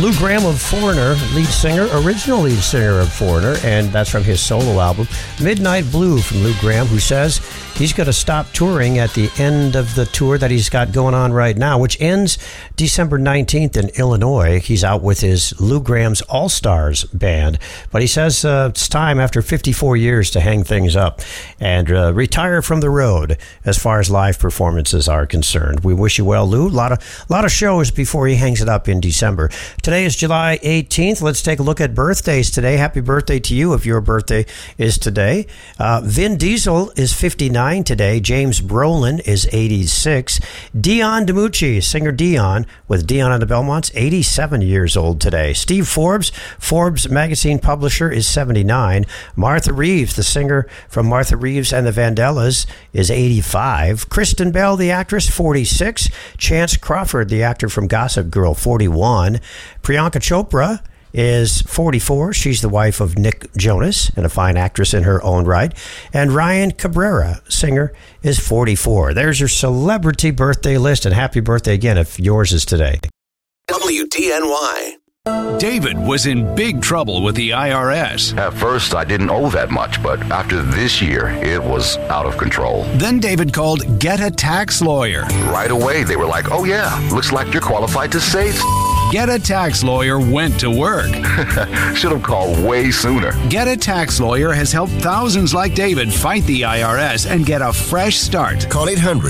Lou Gramm of Foreigner, original lead singer of Foreigner, and that's from his solo album. Midnight Blue from Lou Gramm, who says he's going to stop touring at the end of the tour that he's got going on right now, which ends December 19th in Illinois. He's out with his Lou Gramm's All-Stars band, but he says it's time after 54 years to hang things up and retire from the road as far as live performances are concerned. We wish you well, Lou. A lot of shows before he hangs it up in December. Today is July 18th. Let's take a look at birthdays today. Happy birthday to you if your birthday is today. Vin Diesel is 59 today. James Brolin is 86. Dion DiMucci, singer Dion, with Dion and the Belmonts, 87 years old today. Steve Forbes magazine publisher, is 79. Martha Reeves, the singer from Martha Reeves and the Vandellas, is 85. Kristen Bell, the actress, 46. Chance Crawford, the actor from Gossip Girl, 41. Priyanka Chopra is 44. She's the wife of Nick Jonas and a fine actress in her own right. And Ryan Cabrera, singer, is 44. There's your celebrity birthday list, and happy birthday again if yours is today. WDNY. David was in big trouble with the IRS. At first, I didn't owe that much, but after this year, it was out of control. Then David called Get a Tax Lawyer. Right away, they were like, oh yeah, looks like you're qualified to save. Get a Tax Lawyer went to work. Should have called way sooner. Get a Tax Lawyer has helped thousands like David fight the IRS and get a fresh start. Call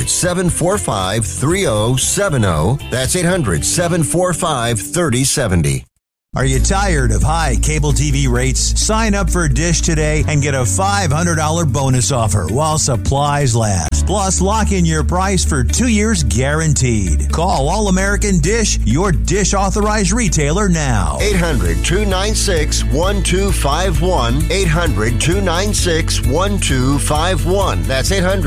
800-745-3070. That's 800-745-3070. Are you tired of high cable TV rates? Sign up for Dish today and get a $500 bonus offer while supplies last. Plus, lock in your price for 2 years guaranteed. Call All American Dish, your Dish authorized retailer now. 800-296-1251. 800-296-1251. That's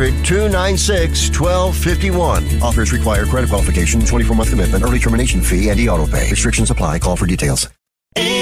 800-296-1251. Offers require credit qualification, 24-month commitment, early termination fee, and e-auto pay. Restrictions apply. Call for details.